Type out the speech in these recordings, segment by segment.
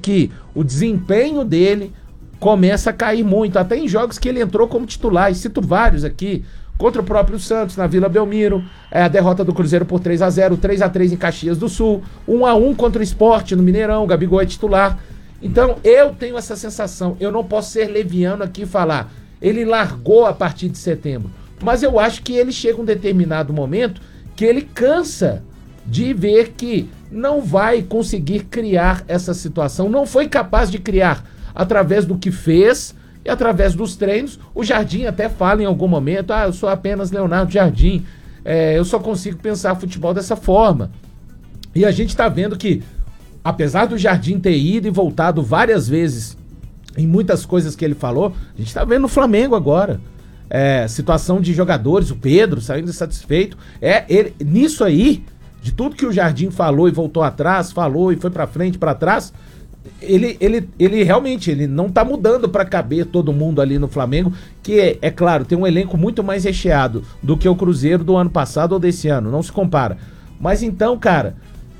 que o desempenho dele começa a cair muito, até em jogos que ele entrou como titular, e cito vários aqui, contra o próprio Santos, na Vila Belmiro, a derrota do Cruzeiro por 3-0, 3-3 em Caxias do Sul, 1-1 contra o Sport no Mineirão, o Gabigol é titular. Então eu tenho essa sensação, eu não posso ser leviano aqui e falar, ele largou a partir de setembro, mas eu acho que ele chega um determinado momento que ele cansa de ver que não vai conseguir criar essa situação, não foi capaz de criar através do que fez e através dos treinos. O Jardim até fala em algum momento, eu sou apenas Leonardo Jardim, eu só consigo pensar futebol dessa forma. E a gente está vendo que, apesar do Jardim ter ido e voltado várias vezes em muitas coisas que ele falou, a gente está vendo no Flamengo agora. Situação de jogadores, o Pedro saindo insatisfeito. Nisso aí, de tudo que o Jardim falou e voltou atrás, falou e foi pra frente, pra trás, ele realmente ele não tá mudando pra caber todo mundo ali no Flamengo, que é claro, tem um elenco muito mais recheado do que o Cruzeiro do ano passado ou desse ano, não se compara. Mas então, cara,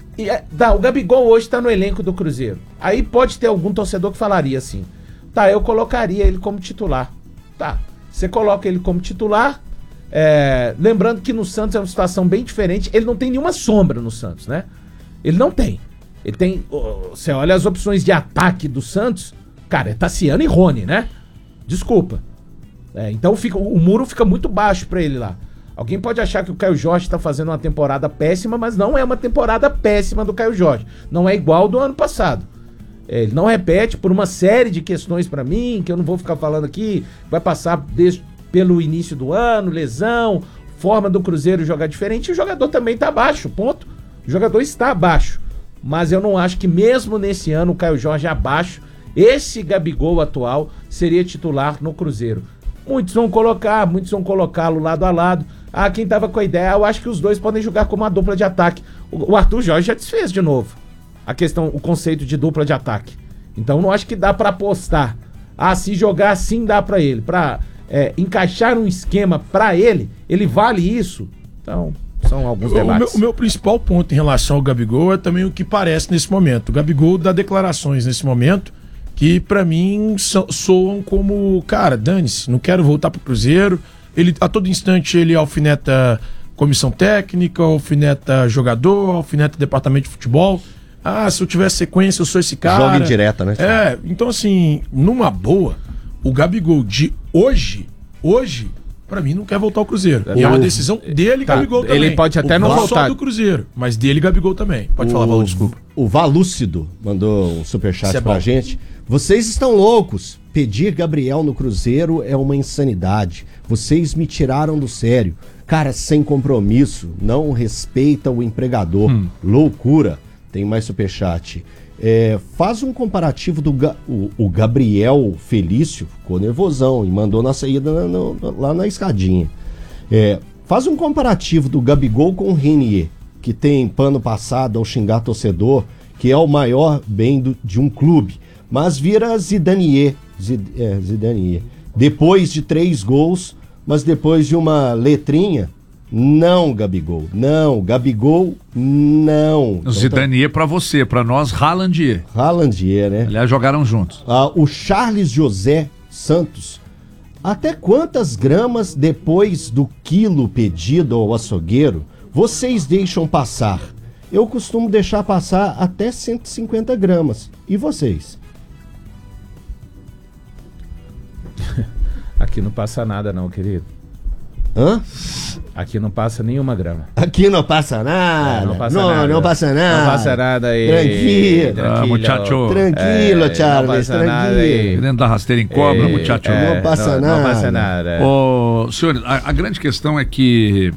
o Gabigol hoje tá no elenco do Cruzeiro. Aí pode ter algum torcedor que falaria assim, eu colocaria ele como titular. Você coloca ele como titular, lembrando que no Santos é uma situação bem diferente, ele não tem nenhuma sombra no Santos, né? Ele não tem. Ele tem, você olha as opções de ataque do Santos, cara, é Tassiano e Rony, né? Desculpa. Então o muro fica muito baixo pra ele lá. Alguém pode achar que o Caio Jorge tá fazendo uma temporada péssima, mas não é uma temporada péssima do Caio Jorge. Não é igual do ano passado. Ele não repete por uma série de questões pra mim, que eu não vou ficar falando aqui, vai passar pelo início do ano, lesão, forma do Cruzeiro jogar diferente, e o jogador também tá abaixo, ponto. O jogador está abaixo. Mas eu não acho que mesmo nesse ano o Caio Jorge abaixo, esse Gabigol atual seria titular no Cruzeiro. Muitos vão colocá-lo lado a lado. Quem tava com a ideia, eu acho que os dois podem jogar como uma dupla de ataque. O Arthur Jorge já desfez de novo o conceito de dupla de ataque. Então não acho que dá pra apostar. Se jogar assim dá pra ele. Pra encaixar um esquema pra ele vale isso. Então, são alguns debates. O meu principal ponto em relação ao Gabigol é também o que parece nesse momento. O Gabigol dá declarações nesse momento que pra mim soam como, cara, dane-se, não quero voltar pro Cruzeiro. Ele, a todo instante ele alfineta comissão técnica, alfineta jogador, alfineta departamento de futebol. Se eu tiver sequência, eu sou esse cara. Joga indireta, né? Então assim, numa boa, o Gabigol de hoje, pra mim, não quer voltar ao Cruzeiro. E é uma decisão dele, Gabigol também. Ele pode até não voltar. Só do Cruzeiro, mas dele, Gabigol também. Pode falar, Valor, desculpa. O Valúcido mandou um superchat pra gente. Vocês estão loucos. Pedir Gabriel no Cruzeiro é uma insanidade. Vocês me tiraram do sério. Cara, sem compromisso, não respeita o empregador. Loucura. Tem mais superchat. Faz um comparativo o Gabriel Felício, ficou nervosão e mandou na saída lá na escadinha. Faz um comparativo do Gabigol com o Renier, que tem pano passado ao xingar torcedor, que é o maior bem de um clube, mas vira Zidanier. Depois de 3 gols, mas depois de uma letrinha, não, Gabigol, não, Gabigol, não. Zidanier pra você, pra nós, Haalandier. Haalandier, né? Aliás, jogaram juntos. O Charles José Santos. Até quantas gramas depois do quilo pedido ao açougueiro vocês deixam passar? Eu costumo deixar passar até 150 gramas. E vocês? Aqui não passa nada não, querido. Hã? Aqui não passa nenhuma grama. Aqui não passa nada. Não passa nada. Não passa nada. Não passa nada aí. Tranquilo. Muchacho. Tranquilo, Charles. Tranquilo. Querendo dar rasteira em cobra, muchacho. Não passa nada. Não passa nada. Senhores, a grande questão é que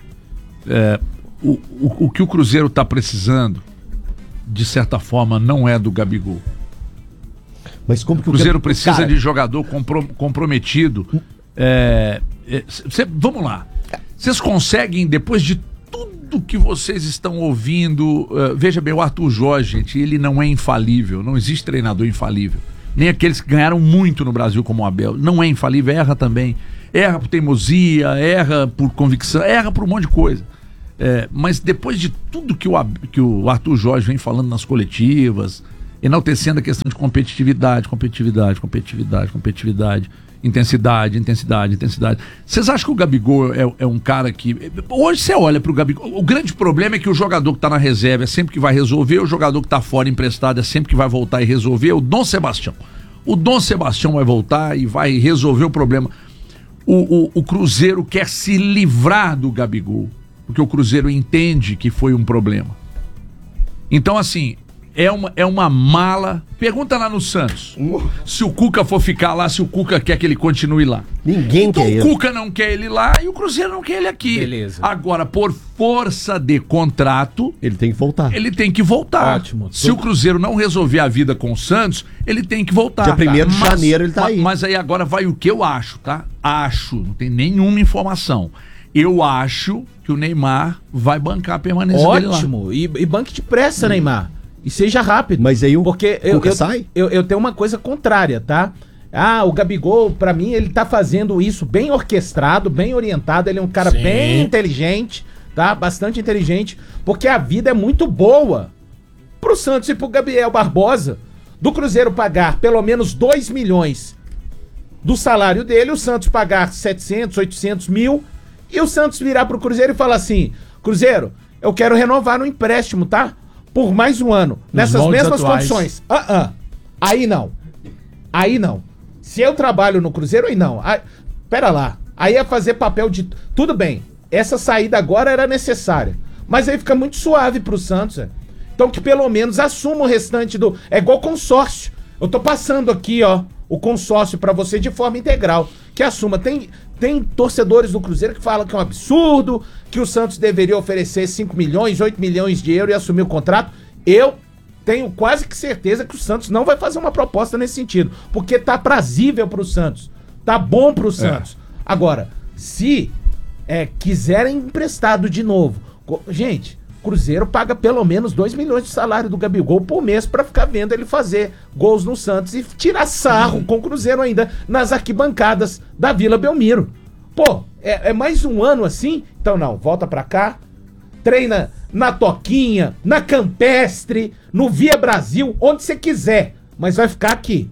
o que o Cruzeiro está precisando, de certa forma, não é do Gabigol. Mas como que o Cruzeiro precisa de jogador comprometido. Vamos lá. Vocês conseguem, depois de tudo que vocês estão ouvindo, veja bem, o Arthur Jorge, gente, ele não é infalível, não existe treinador infalível. Nem aqueles que ganharam muito no Brasil como o Abel. Não é infalível, erra também. Erra por teimosia, erra por convicção, erra por um monte de coisa. Mas depois de tudo que o Arthur Jorge vem falando nas coletivas, enaltecendo a questão de competitividade, intensidade. Vocês acham que o Gabigol é um cara que... Hoje você olha pro Gabigol, o grande problema é que o jogador que tá na reserva é sempre que vai resolver, o jogador que tá fora emprestado é sempre que vai voltar e resolver, o Dom Sebastião vai voltar e vai resolver o problema. O Cruzeiro quer se livrar do Gabigol, porque o Cruzeiro entende que foi um problema. Então, assim, é uma mala. Pergunta lá no Santos se o Cuca for ficar lá, se o Cuca quer que ele continue lá. Ninguém então, quer ele. O Cuca não quer ele lá e o Cruzeiro não quer ele aqui. Beleza. Agora, por força de contrato, Ele tem que voltar. ele tem que voltar. Ótimo. Se o Cruzeiro não resolver a vida com o Santos, ele tem que voltar. Dia 1º de janeiro ele tá aí. Mas aí agora vai o que eu acho, tá? Acho, não tem nenhuma informação. Eu acho que o Neymar vai bancar a permanência dele lá. Ótimo. E banque depressa, Neymar. E seja rápido. Mas aí o Porque Cuca sai? eu tenho uma coisa contrária, tá? O Gabigol, pra mim, ele tá fazendo isso bem orquestrado, bem orientado. Ele é um cara Sim. bem inteligente, tá? Bastante inteligente. Porque a vida é muito boa pro Santos e pro Gabriel Barbosa. Do Cruzeiro pagar pelo menos 2 milhões do salário dele, o Santos pagar 700, 800 mil, e o Santos virar pro Cruzeiro e falar assim: Cruzeiro, eu quero renovar no empréstimo, tá? Por mais um ano, nessas moldes mesmas atuais. condições. Aí não. Se eu trabalho no Cruzeiro, aí não. Pera lá. Aí é fazer papel de... Tudo bem, essa saída agora era necessária, mas aí fica muito suave pro Santos, Então que pelo menos assuma o restante do... É igual consórcio. Eu tô passando aqui, ó, o consórcio pra você de forma integral. Que assuma. Tem torcedores do Cruzeiro que falam que é um absurdo, que o Santos deveria oferecer 5 milhões, 8 milhões de euros e assumir o contrato. Eu tenho quase que certeza que o Santos não vai fazer uma proposta nesse sentido, porque tá prazível pro Santos, tá bom pro Santos. Agora, se quiserem emprestado de novo, gente, Cruzeiro paga pelo menos 2 milhões de salário do Gabigol por mês pra ficar vendo ele fazer gols no Santos e tirar sarro com o Cruzeiro ainda nas arquibancadas da Vila Belmiro. Pô, é mais um ano assim? Então não, volta pra cá, treina na Toquinha, na Campestre, no Via Brasil, onde você quiser, mas vai ficar aqui.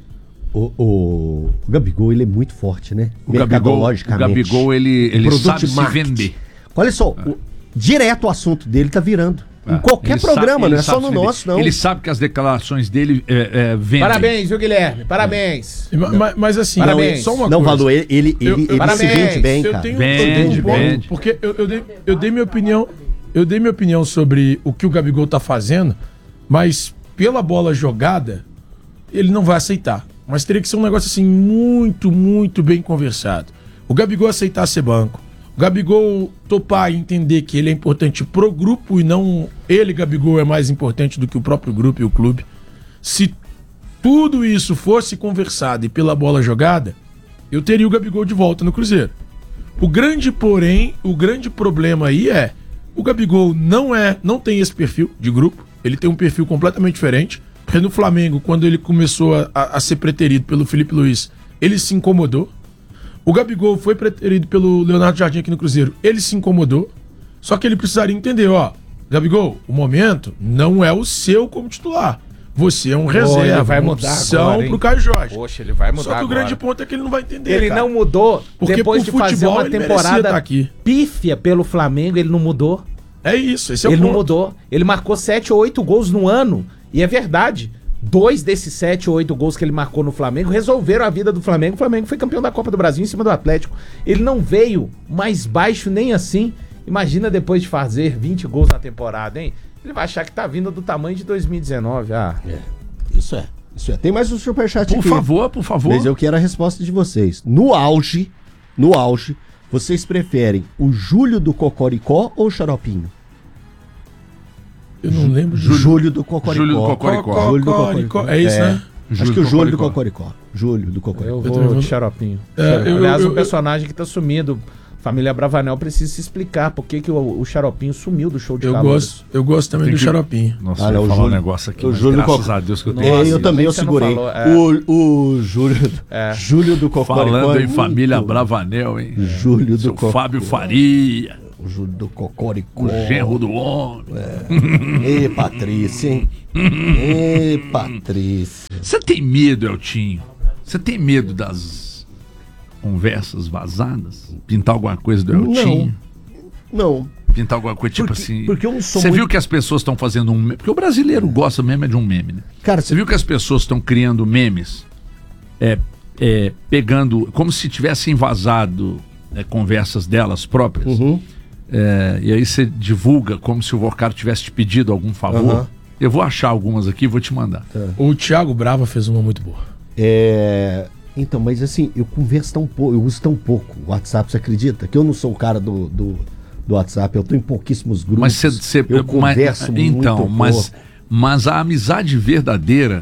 O Gabigol, ele é muito forte, né? O Gabigol, ele sabe se vender. Olha só, direto o assunto dele tá virando. Em qualquer programa, não é só no nosso, não. Ele sabe que as declarações dele vendem. Parabéns, viu, Guilherme? Parabéns. Mas assim, Parabéns. só uma Não, coisa. Valor, ele se vende bem, cara. Vende. Porque eu dei minha opinião. Eu dei minha opinião sobre o que o Gabigol tá fazendo, mas pela bola jogada, ele não vai aceitar. Mas teria que ser um negócio assim muito, muito bem conversado. O Gabigol aceitar ser banco. O Gabigol topar e entender que ele é importante pro grupo e não ele, Gabigol, é mais importante do que o próprio grupo e o clube. Se tudo isso fosse conversado e pela bola jogada, eu teria o Gabigol de volta no Cruzeiro. O grande problema aí é o Gabigol não tem esse perfil de grupo, ele tem um perfil completamente diferente. Porque no Flamengo, quando ele começou a ser preterido pelo Felipe Luiz, ele se incomodou. O Gabigol foi preterido pelo Leonardo Jardim aqui no Cruzeiro, ele se incomodou. Só que ele precisaria entender, Gabigol, o momento não é o seu como titular. Você é um reserva, vai uma mudar opção agora, hein? pro Caio Jorge. Poxa, ele vai mudar. Só que o agora. grande ponto é que ele não vai entender, Ele cara. não mudou Porque depois de pro fazer futebol uma ele merecia temporada estar aqui. pífia pelo Flamengo, ele não mudou. É isso, esse é o Ele ponto. não mudou. Ele marcou 7 ou 8 gols no ano. E é verdade. 2 desses 7 ou 8 gols que ele marcou no Flamengo resolveram a vida do Flamengo. O Flamengo foi campeão da Copa do Brasil em cima do Atlético. Ele não veio mais baixo nem assim. Imagina depois de fazer 20 gols na temporada, hein? Ele vai achar que tá vindo do tamanho de 2019. Isso é. Tem mais um superchat aqui. Por favor. Mas eu quero a resposta de vocês. No auge, vocês preferem o Júlio do Cocoricó ou o Xaropinho? Eu não lembro. Júlio do Cocoricó. Júlio do Cocoricó. Júlio do Cocoricó. É isso, né? Acho que o Júlio do Cocoricó. Júlio do Cocoricó. Eu também vou vou- de Xaropinho. É, Aliás, um personagem que tá sumido. Família Bravanel precisa se explicar por que o Xaropinho sumiu do show de calores. Eu gosto também Tem do que- Xaropinho. Nossa, Ah, eu não, ia o falar um Júlio- negócio aqui, o mas Júlio graças Co- a Deus que eu Nossa, tenho. Eu também eu você não segurei. falou, O Júlio do Cocoricó. Falando é em muito- família Bravanel, hein? Júlio do Seu Cocoricó. Fábio Faria. O Júlio do Cocoricó. O genro do homem. Ê, Patrícia, hein? Ê, Patrícia. Você tem medo, Eltinho? Você tem medo das conversas vazadas? Pintar alguma coisa do Eltinho? Não. Pintar alguma coisa tipo assim. Porque eu não sou Você muito... viu que as pessoas estão fazendo um meme? Porque o brasileiro gosta mesmo é de um meme, né? Cara, Você viu que as pessoas estão criando memes, pegando, como se tivessem vazado conversas delas próprias. Uhum. E aí você divulga como se o Vocaro tivesse te pedido algum favor. Uhum. Eu vou achar algumas aqui e vou te mandar. O Thiago Brava fez uma muito boa. Então, mas assim, eu converso tão pouco, eu uso tão pouco o WhatsApp, você acredita? Que eu não sou o cara do WhatsApp, eu tô em pouquíssimos grupos. Mas você eu converso muito então, pouco. mas a amizade verdadeira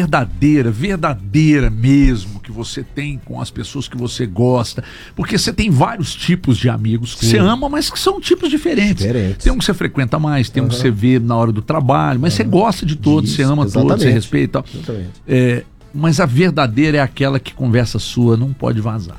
mesmo, que você tem com as pessoas que você gosta, porque você tem vários tipos de amigos que você ama, mas que são tipos diferentes. Tem um que você frequenta mais, tem um que você vê na hora do trabalho, mas você gosta de todos, você ama todos, você respeita e tal. Mas a verdadeira é aquela que conversa sua não pode vazar.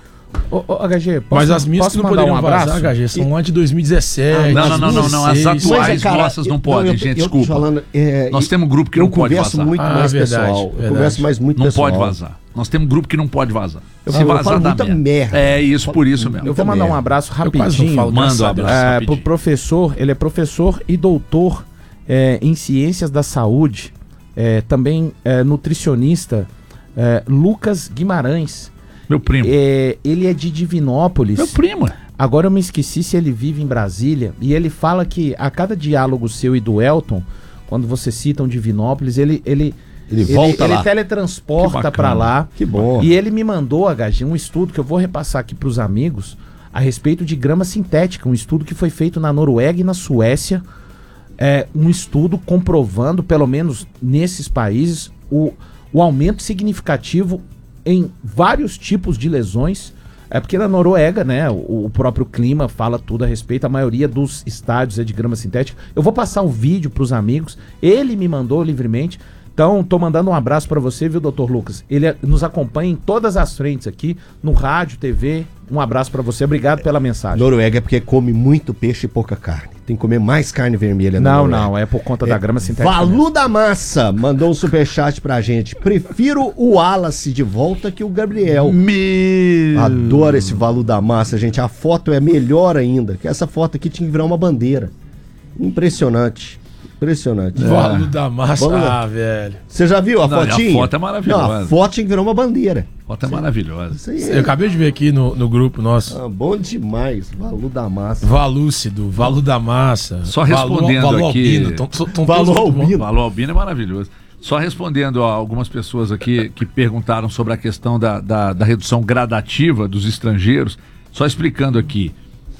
HG, mas as minhas que não poderiam vazar, HG, são lá de 2017. Não. As atuais nossas não podem, gente, desculpa. Falando, nós temos um grupo que não pode vazar. Eu converso muito mais pessoal. Eu converso mais muito não pessoal. Não pode vazar. Nós temos um grupo que não pode vazar. Se vazar, dá merda. Por isso mesmo. Eu vou mandar um abraço rapidinho. Manda um abraço pro professor. Ele é professor e doutor em ciências da saúde. Também nutricionista. Lucas Guimarães. Meu primo. Ele é de Divinópolis. Meu primo. Agora eu me esqueci se ele vive em Brasília. E ele fala que a cada diálogo seu e do Elton, quando você cita um Divinópolis, ele volta lá. Ele teletransporta pra lá. Que bom. E ele me mandou, HG, um estudo que eu vou repassar aqui pros amigos a respeito de grama sintética. Um estudo que foi feito na Noruega e na Suécia. Um estudo comprovando, pelo menos nesses países, o aumento significativo em vários tipos de lesões. Porque na Noruega, né, o próprio clima fala tudo a respeito, a maioria dos estádios é de grama sintética. Eu vou passar o vídeo pros amigos, ele me mandou livremente. Então, tô mandando um abraço para você, viu, Dr. Lucas? Ele nos acompanha em todas as frentes aqui, no rádio, TV. Um abraço para você, obrigado pela mensagem. Noruega é porque come muito peixe e pouca carne. Tem que comer mais carne vermelha na Noruega. Não, é por conta da grama sintética. Valu da Massa mandou um superchat pra gente. Prefiro o Wallace de volta que o Gabriel. Adoro esse Valu da Massa, gente. A foto é melhor ainda, que essa foto aqui tinha que virar uma bandeira. Impressionante. Valu da Massa, velho. Você já viu a fotinha? A foto é maravilhosa. Não, a foto tinha que virar uma bandeira. A foto é maravilhosa. Isso aí Eu acabei de ver aqui no grupo nosso. Bom demais. Valu da Massa. Valúcido, Valu da Massa. Só respondendo Valu aqui. Valu Albino. Valu Albino é maravilhoso. Só respondendo a algumas pessoas aqui que perguntaram sobre a questão da redução gradativa dos estrangeiros. Só explicando aqui.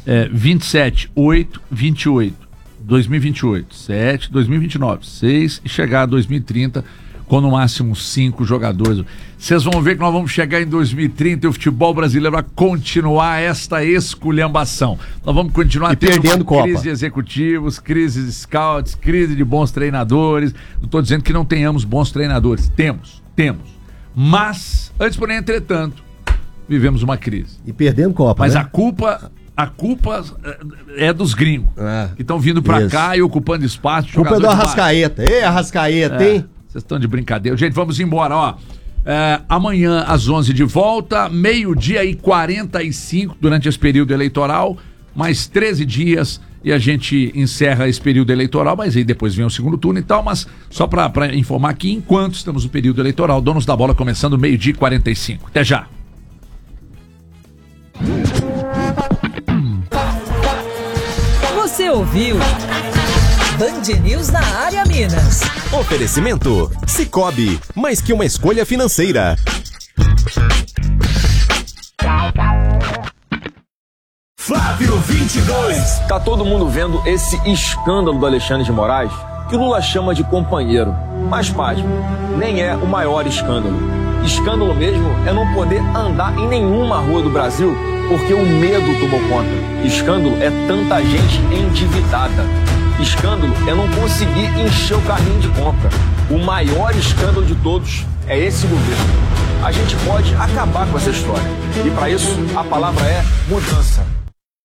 27, 8, 28. 2028, 7, 2029, 6 e chegar a 2030 com no máximo 5 jogadores. Vocês vão ver que nós vamos chegar em 2030 e o futebol brasileiro vai continuar esta esculhambação. Nós vamos continuar tendo uma crise de executivos, crise de scouts, crise de bons treinadores. Não estou dizendo que não tenhamos bons treinadores. Temos. Mas, antes porém, entretanto, vivemos uma crise. E perdendo Copa, mas né? A culpa é dos gringos que estão vindo pra cá e ocupando espaço. Culpa é do Arrascaeta. Ei, Arrascaeta, hein? Vocês estão de brincadeira. Gente, vamos embora, ó. Amanhã às 11 de volta, 12h45 durante esse período eleitoral, mais 13 dias e a gente encerra esse período eleitoral, mas aí depois vem o segundo turno e tal, mas só pra informar que enquanto estamos no período eleitoral, Donos da Bola começando 12h45. Até já. Você ouviu Band News na área Minas. Oferecimento Sicoob, mais que uma escolha financeira. Flávio 22. Tá todo mundo vendo esse escândalo do Alexandre de Moraes, que o Lula chama de companheiro. Mas, pasme, nem é o maior escândalo. Escândalo mesmo é não poder andar em nenhuma rua do Brasil porque o medo tomou conta. Escândalo é tanta gente endividada. Escândalo é não conseguir encher o carrinho de compra. O maior escândalo de todos é esse governo. A gente pode acabar com essa história. E para isso, a palavra é mudança.